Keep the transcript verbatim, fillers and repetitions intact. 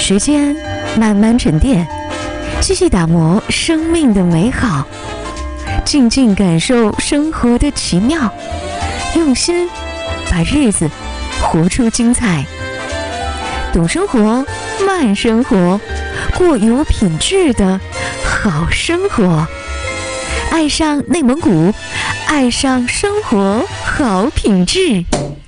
时间慢慢沉淀，细细打磨生命的美好，静静感受生活的奇妙，用心把日子活出精彩。懂生活，慢生活，过有品质的好生活。爱上内蒙古，爱上生活好品质。